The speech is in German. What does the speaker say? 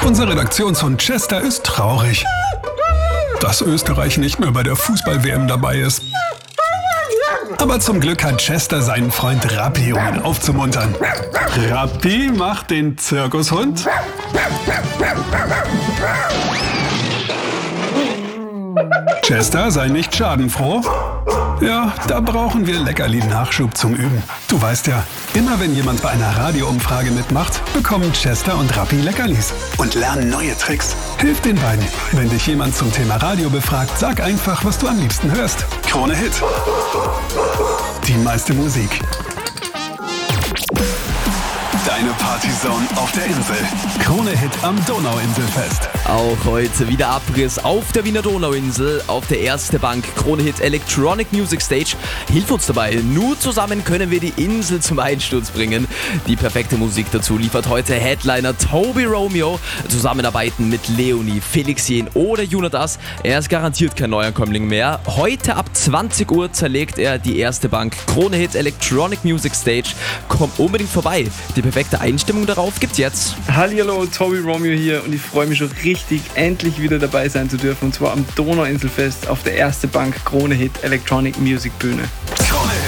Unser Redaktionshund Chester ist traurig, dass Österreich nicht mehr bei der Fußball-WM dabei ist. Aber zum Glück hat Chester seinen Freund Rappi, um ihn aufzumuntern. Rappi macht den Zirkushund. Chester sei nicht schadenfroh. Ja, da brauchen wir Leckerli-Nachschub zum Üben. Du weißt ja, immer wenn jemand bei einer Radioumfrage mitmacht, bekommen Chester und Rappi Leckerlis und lernen neue Tricks. Hilf den beiden. Wenn dich jemand zum Thema Radio befragt, sag einfach, was du am liebsten hörst. Krone Hit. Die meiste Musik. Deine Partyzone auf der Insel. Krone Hit am Donauinselfest. Auch heute wieder Abriss auf der Wiener Donauinsel, auf der Erste Bank Krone Hit Electronic Music Stage. Hilf uns dabei, nur zusammen können wir die Insel zum Einsturz bringen. Die perfekte Musik dazu liefert heute Headliner Toby Romeo. Zusammenarbeiten mit Leonie, Felix Jähn oder Jonas. Er ist garantiert kein Neuankömmling mehr. Heute ab 20 Uhr zerlegt er die Erste Bank Krone Hit Electronic Music Stage. Komm unbedingt vorbei. Die perfekte Einstimmung darauf gibt's jetzt. Hallihallo, Toby Romeo hier und ich freue mich schon richtig, endlich wieder dabei sein zu dürfen, und zwar am Donauinselfest auf der Erste Bank Krone Hit Electronic Music Bühne.